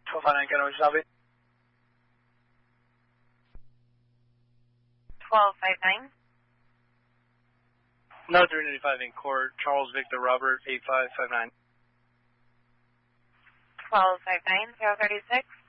1259, can I stop it? 1259. No, 395 in court. Charles Victor Robert, 8559. 1259, 036.